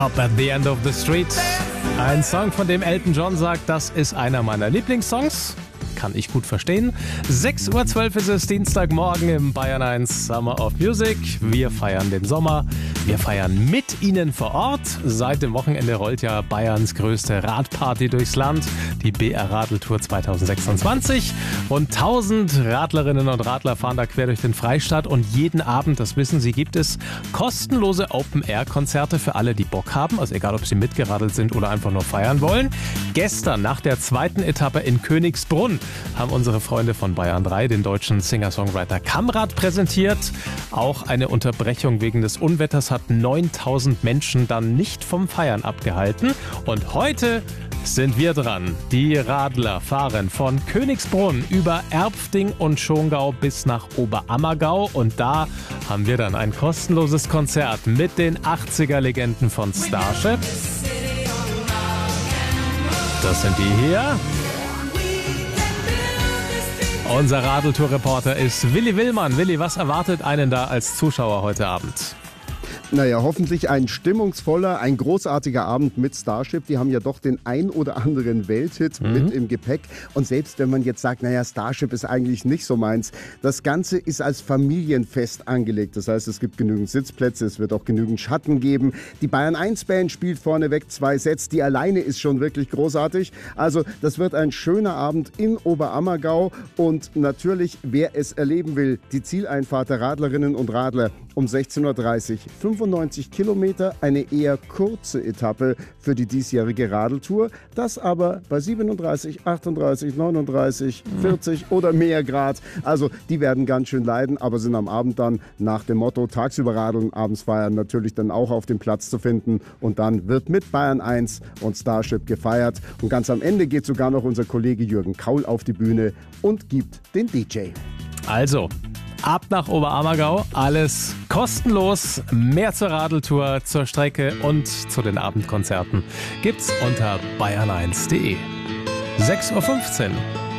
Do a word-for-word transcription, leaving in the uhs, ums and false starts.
Up at the End of the Street. Ein Song, von dem Elton John sagt, das ist einer meiner Lieblingssongs. Kann ich gut verstehen. sechs Uhr zwölf ist es Dienstagmorgen im Bayern eins Summer of Music. Wir feiern den Sommer. Wir feiern mit Ihnen vor Ort. Seit dem Wochenende rollt ja Bayerns größte Radparty durchs Land, die B R-Radeltour zwanzig sechsundzwanzig. Rund tausend Radlerinnen und Radler fahren da quer durch den Freistaat und jeden Abend, das wissen Sie, gibt es kostenlose Open-Air-Konzerte für alle, die Bock haben, also egal, ob sie mitgeradelt sind oder einfach nur feiern wollen. Gestern, nach der zweiten Etappe in Königsbrunn, haben unsere Freunde von Bayern drei den deutschen Singer-Songwriter Kamrad präsentiert. Auch eine Unterbrechung wegen des Unwetters hat neuntausend Menschen dann nicht vom Feiern abgehalten. Und heute sind wir dran. Die Radler fahren von Königsbrunn über Erpfting und Schongau bis nach Oberammergau. Und da haben wir dann ein kostenloses Konzert mit den achtziger-Legenden von Starship. Das sind die hier. Unser Radeltour-Reporter ist Willi Willmann. Willi, was erwartet einen da als Zuschauer heute Abend? Naja, hoffentlich ein stimmungsvoller, ein großartiger Abend mit Starship. Die haben ja doch den ein oder anderen Welthit mhm. mit im Gepäck. Und selbst wenn man jetzt sagt, naja, Starship ist eigentlich nicht so meins, das Ganze ist als Familienfest angelegt. Das heißt, es gibt genügend Sitzplätze, es wird auch genügend Schatten geben. Die Bayern eins Band spielt vorneweg zwei Sets. Die alleine ist schon wirklich großartig. Also das wird ein schöner Abend in Oberammergau. Und natürlich, wer es erleben will, die Zieleinfahrt der Radlerinnen und Radler um sechzehn Uhr dreißig, fünfundneunzig Kilometer, eine eher kurze Etappe für die diesjährige Radeltour. Das aber bei siebenunddreißig, achtunddreißig, neununddreißig, vierzig oder mehr Grad. Also die werden ganz schön leiden, aber sind am Abend dann nach dem Motto tagsüber radeln, abends feiern natürlich dann auch auf dem Platz zu finden. Und dann wird mit Bayern eins und Starship gefeiert. Und ganz am Ende geht sogar noch unser Kollege Jürgen Kaul auf die Bühne und gibt den D J. Also, ab nach Oberammergau, alles kostenlos. Mehr zur Radeltour, zur Strecke und zu den Abendkonzerten gibt's unter bayern eins punkt de. sechs Uhr fünfzehn.